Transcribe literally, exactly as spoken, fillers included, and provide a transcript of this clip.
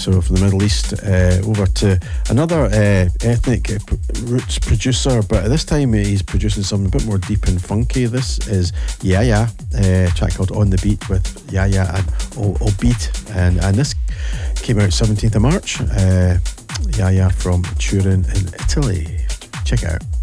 So from the Middle East uh, over to another uh, ethnic roots producer, but this time he's producing something a bit more deep and funky. This is Yaya, a track called On The Beat with Yaya and O, o Beat, and, and this came out seventeenth of March. uh, Yaya from Turin in Italy. Check it out.